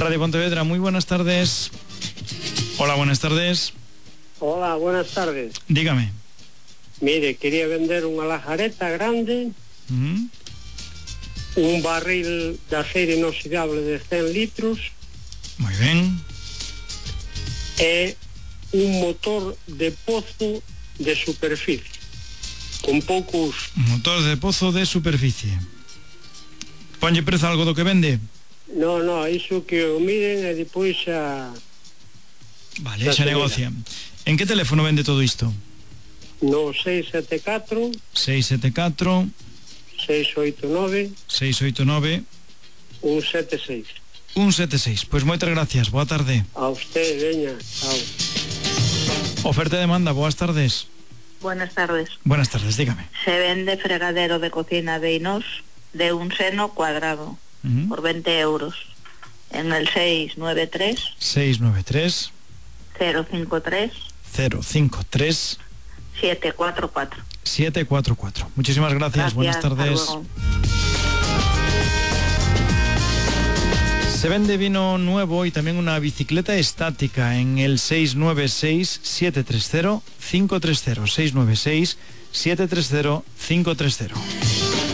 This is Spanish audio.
Radio Pontevedra, muy buenas tardes. Hola, buenas tardes. Hola, buenas tardes. Dígame. Mire, quería vender unha lajareta grande, un barril de aceiro inoxidable de 100 litros. Muy bien. E un motor de pozo de superficie, con poucos... Motor de pozo de superficie. Ponlle prezo algo do que vende? No, iso que o miren e depois xa... Vale, xa negocian. En que teléfono vende todo isto? No 674 674 689 689 176. 176. Pois moitas gracias, boa tarde. A usted, veña, chao. Oferta e demanda, boas tardes. Buenas tardes. Buenas tardes, dígame. Se vende fregadero de cocina de Inós de un seno cuadrado por 20 euros en el 693 693 053 053 744. 744. Muchísimas gracias. Buenas tardes. Se vende vino nuevo y también una bicicleta estática en el 696-730-530. 696-730-530.